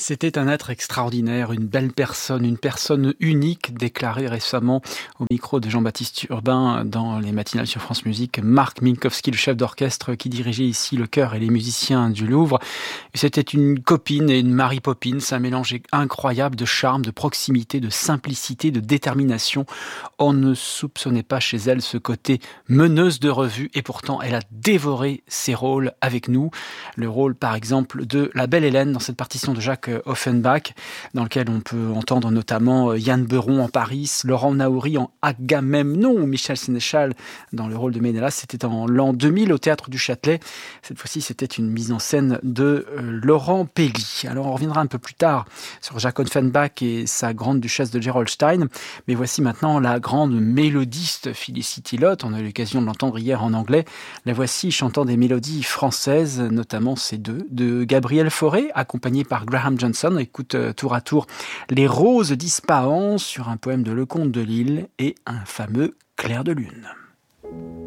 C'était un être extraordinaire, une belle personne, une personne unique, déclaré récemment au micro de Jean-Baptiste Urbain dans les matinales sur France Musique, Marc Minkowski, le chef d'orchestre qui dirigeait ici le chœur et les musiciens du Louvre. C'était une copine et une Mary Poppins, un mélange incroyable de charme, de proximité, de simplicité, de détermination. On ne soupçonnait pas chez elle ce côté meneuse de revue et pourtant elle a dévoré ses rôles avec nous. Le rôle par exemple de la belle Hélène dans cette partition de Jacques Offenbach, dans lequel on peut entendre notamment Yann Beuron en Paris, Laurent Naouri en Agamemnon ou Michel Sénéchal dans le rôle de Ménélas. C'était en l'an 2000 au Théâtre du Châtelet. Cette fois-ci, c'était une mise en scène de Laurent Pelli. Alors, on reviendra un peu plus tard sur Jacques Offenbach et sa grande duchesse de Gerolstein. Mais voici maintenant la grande mélodiste Felicity Lott. On a eu l'occasion de l'entendre hier en anglais. La voici chantant des mélodies françaises, notamment ces deux, de Gabriel Fauré, accompagné par Graham Johnson. On écoute tour à tour Les Roses d'Ispahan sur un poème de Lecomte de Lille et un fameux Clair de Lune.